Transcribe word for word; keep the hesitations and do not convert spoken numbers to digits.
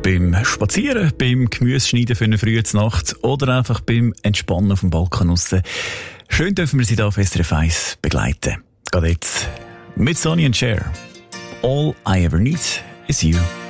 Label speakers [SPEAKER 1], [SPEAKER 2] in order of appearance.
[SPEAKER 1] beim Spazieren, beim Gemüseschneiden für eine frühe Nacht oder einfach beim Entspannen auf dem Balkon draussen. Schön dürfen wir Sie hier auf S R F eins begleiten. Geht jetzt mit Sonny and Cher. All I ever need is you.